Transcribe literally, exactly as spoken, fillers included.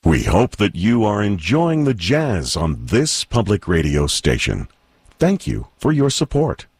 We hope that you are enjoying the jazz on this public radio station. Thank you for your support.